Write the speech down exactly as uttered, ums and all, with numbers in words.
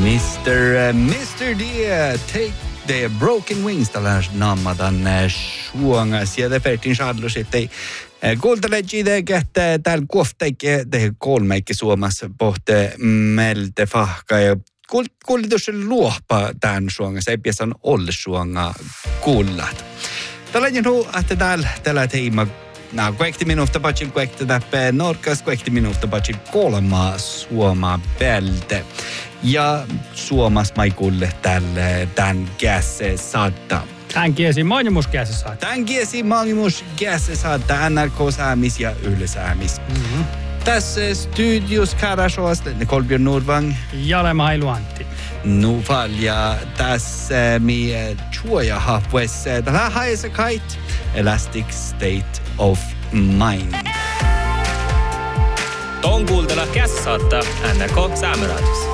mister mister D, take the broken wings, tällä nammadan suongas. Ja tefertin saadlus, ettei kuulteleegi että täällä kuofteikke te kolmeikki suomassa pohte melte fahka ja kuulitus luopa tämän suongas. Ei piässä on olle suonga kuullat. Tällä on että täällä tällä teima no, kuekti minuutta patsin kuekti täppä Norkas, kuekti minuutta patsin kolmaa Suoma pelte. Ja Suomas maikulle tälle tämän käse saattaa. Tän kiesi maailmus käse saattaa. Tän kiesi maailmus käse saattaa N R K-säämis ja Yle-säämis. Mm-hmm. Tässä studios Karasjoasta Kolbjörn Nordvang. Jalema Hailuantti. Nuval ja tässä mi chuoja happuessa. Tällä haisa kait Elastic State of Mind. Ton kuultella käs saattaa N R K Säämöraadiossa.